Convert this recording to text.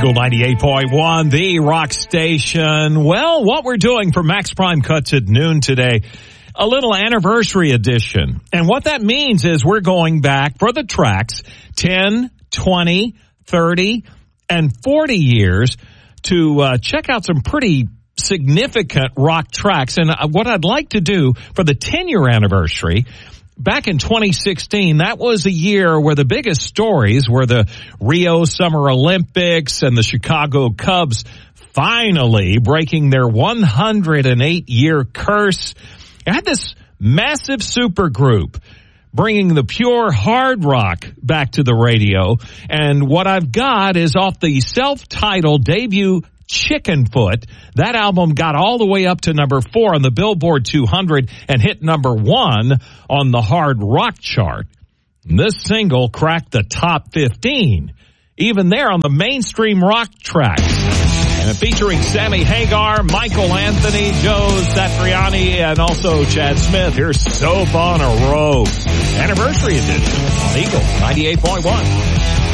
Eagle 98.1, the rock station. Well, what we're doing for Max Prime Cuts at noon today, a little anniversary edition. And what that means is we're going back for the tracks 10, 20, 30, and 40 years to check out some pretty significant rock tracks. And what I'd like to do for the 10-year anniversary, back in 2016, that was a year where the biggest stories were the Rio Summer Olympics and the Chicago Cubs finally breaking their 108-year curse. I had this massive supergroup bringing the pure hard rock back to the radio. And what I've got is off the self-titled debut Chickenfoot. That album got all the way up to number 4 on the Billboard 200 and hit number 1 on the hard rock chart. And this single cracked the top 15, even there on the mainstream rock tracks. And featuring Sammy Hagar, Michael Anthony, Joe Satriani, and also Chad Smith. Here's Soap on a Rose. Anniversary edition on Eagle 98.1.